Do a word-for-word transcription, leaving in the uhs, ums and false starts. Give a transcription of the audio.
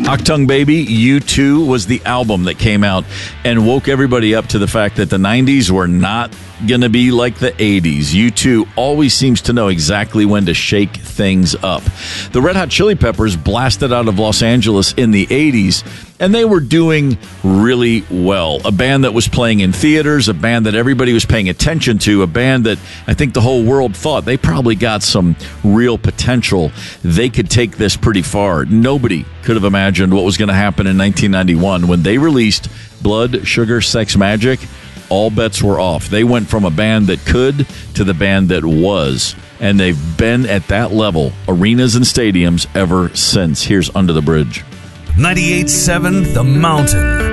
Achtung Baby, U two was the album that came out and woke everybody up to the fact that the nineties were not going to be like the eighties. U two always seems to know exactly when to shake things up. The Red Hot Chili Peppers blasted out of Los Angeles in the eighties, and they were doing really well. A band that was playing in theaters, a band that everybody was paying attention to, a band that I think the whole world thought they probably got some real potential. They could take this pretty far. Nobody could have imagined what was going to happen in nineteen ninety-one when they released Blood, Sugar, Sex, Magic. All bets were off. They went from a band that could to the band that was, and they've been at that level, arenas and stadiums, ever since. Here's Under the Bridge. ninety-eight point seven The Mountain.